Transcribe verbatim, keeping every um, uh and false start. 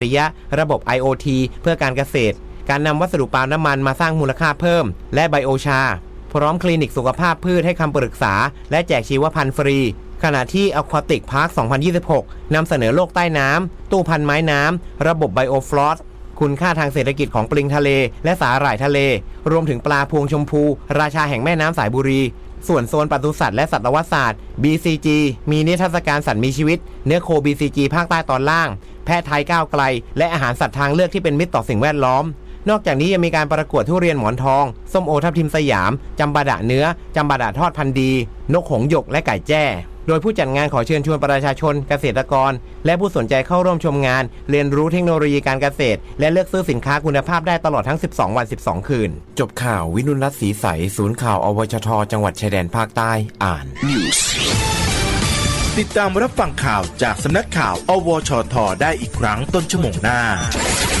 ริยะระบบ ไอ โอ ที เพื่อการเกษตรการนำวัสดุปาล์มน้ำมันมาสร้างมูลค่าเพิ่มและไบโอชาพร้อมคลินิกสุขภาพพืชให้คำปรึกษาและแจกชีวพันธุ์ฟรีขณะที่ Aquatic Park สองพันยี่สิบหก นำเสนอโลกใต้น้ำตู้พันไม้น้ำระบบไบโอฟลอสคุณค่าทางเศรษฐกิจของปลิงทะเลและสาหร่ายทะเลรวมถึงปลาพวงชมพูราชาแห่งแม่น้ำสายบุรีส่วนโซนปศุสัตว์และสัตวศาสตร์ บี ซี จี มีนิทรรศการสัตว์มีชีวิตเนื้อโค บี ซี จี ภาคใต้ตอนล่างแพทย์ไทยก้าวไกลและอาหารสัตว์ทางเลือกที่เป็นมิตรต่อสิ่งแวดล้อมนอกจากนี้ยังมีการประกวดทุเรียนหมอนทองส้มโอทับทิมสยามจำปาดะเนื้อจำปาดะทอดพันธุ์ดีนกหงส์หยกและไก่แจ้โดยผู้จัดงานขอเชิญชวนประชาชนเกษตรกรและผู้สนใจเข้าร่วมชมงานเรียนรู้เทคโนโลยีการเกษตรและเลือกซื้อสินค้าคุณภาพได้ตลอดทั้งสิบสองวันสิบสองคืนจบข่าววินุรัตน์ศรีใสศูนย์ข่าวอวชทจังหวัดชายแดนภาคใต้อ่านติดตามรับฟังข่าวจากสำนักข่าวอวชทได้อีกครั้งต้นชั่วโมงหน้า